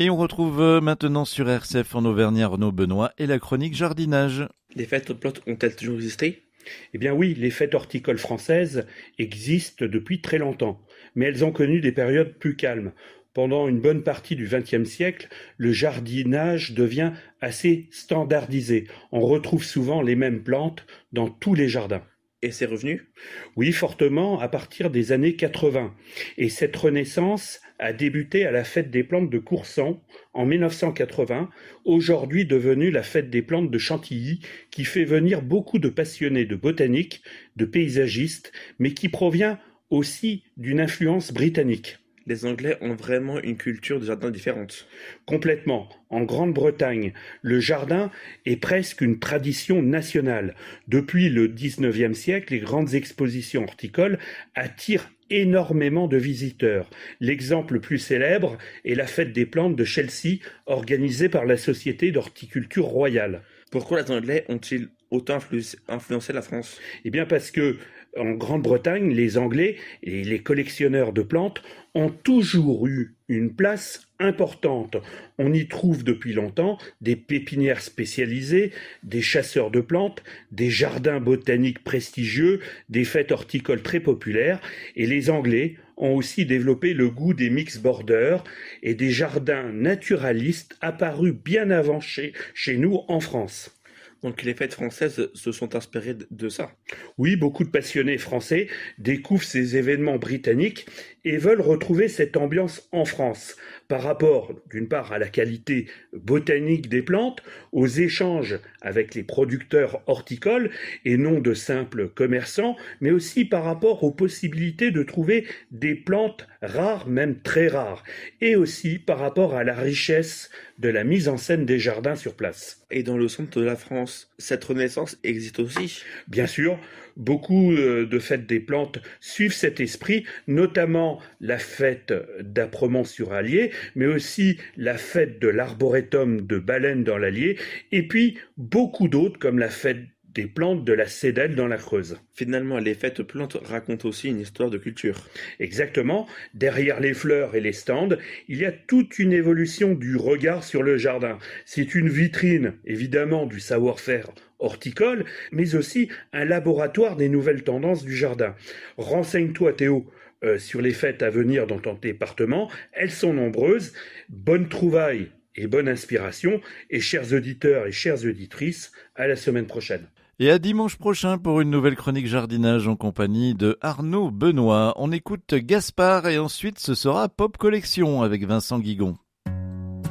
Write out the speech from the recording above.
Et on retrouve maintenant sur RCF en Auvergne Arnaud Benoît et la chronique jardinage. Les fêtes aux plantes ont-elles toujours existé ? Eh bien oui, les fêtes horticoles françaises existent depuis très longtemps, mais elles ont connu des périodes plus calmes. Pendant une bonne partie du XXe siècle, le jardinage devient assez standardisé. On retrouve souvent les mêmes plantes dans tous les jardins. Et c'est revenu ? Oui, fortement à partir des années 80. Et cette renaissance a débuté à la fête des plantes de Courson en 1980, aujourd'hui devenue la fête des plantes de Chantilly, qui fait venir beaucoup de passionnés de botanique, de paysagistes, mais qui provient aussi d'une influence britannique. Les Anglais ont vraiment une culture de jardin différente. Complètement. En Grande-Bretagne, le jardin est presque une tradition nationale. Depuis le XIXe siècle, les grandes expositions horticoles attirent énormément de visiteurs. L'exemple le plus célèbre est la fête des plantes de Chelsea, organisée par la Société d'horticulture royale. Pourquoi les Anglais ont-ils autant influencé la France ? Eh bien parce que en Grande-Bretagne, les Anglais et les collectionneurs de plantes ont toujours eu une place importante. On y trouve depuis longtemps des pépinières spécialisées, des chasseurs de plantes, des jardins botaniques prestigieux, des fêtes horticoles très populaires, et les Anglais ont aussi développé le goût des mix borders et des jardins naturalistes apparus bien avant chez nous en France. Donc les fêtes françaises se sont inspirées de ça. Oui, beaucoup de passionnés français découvrent ces événements britanniques et veulent retrouver cette ambiance en France, par rapport, d'une part, à la qualité botanique des plantes, aux échanges avec les producteurs horticoles et non de simples commerçants, mais aussi par rapport aux possibilités de trouver des plantes rares, même très rares, et aussi par rapport à la richesse de la mise en scène des jardins sur place. Et dans le centre de la France, cette renaissance existe aussi ? Bien sûr, beaucoup de fêtes des plantes suivent cet esprit, notamment la fête d'Apremont-sur-Allier, mais aussi la fête de l'arboretum de Baleine dans l'Allier, et puis beaucoup d'autres comme la fête des plantes de la Cédelle dans la Creuse. Finalement, les fêtes plantes racontent aussi une histoire de culture. Exactement. Derrière les fleurs et les stands, il y a toute une évolution du regard sur le jardin. C'est une vitrine, évidemment, du savoir-faire horticole, mais aussi un laboratoire des nouvelles tendances du jardin. Renseigne-toi, Théo, sur les fêtes à venir dans ton département. Elles sont nombreuses. Bonne trouvaille et bonne inspiration. Et chers auditeurs et chères auditrices, à la semaine prochaine. Et à dimanche prochain pour une nouvelle chronique jardinage en compagnie de Arnaud Benoît. On écoute Gaspard et ensuite ce sera Pop Collection avec Vincent Guigon.